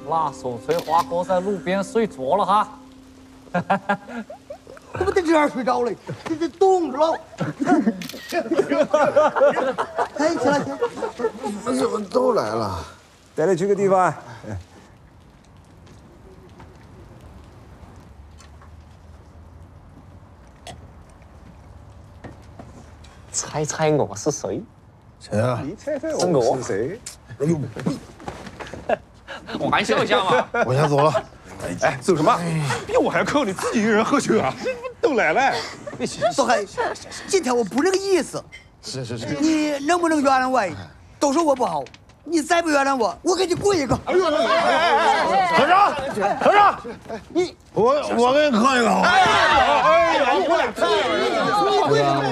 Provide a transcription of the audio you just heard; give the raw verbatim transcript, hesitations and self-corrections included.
那宋翠花哥在路边睡着了哈。 怎么在这儿睡着了？这这冻着了。哎，起来起来。 我怎么都来了？ 带你去个地方。 猜猜我是谁？ 谁啊？ 你猜猜是我是谁？ 哎呦， 玩笑一下嘛。 我先走了。 哎，走什么？比我还扣，你自己一个人喝酒啊？都来了。 小海，今天我不是那个意思。 是是是。 你能不能原谅我？都说我不好，你再不原谅我，我给你跪一个。 哎呦，和尚，和尚， 你我我给你磕一个。 哎呀，哎呀，我俩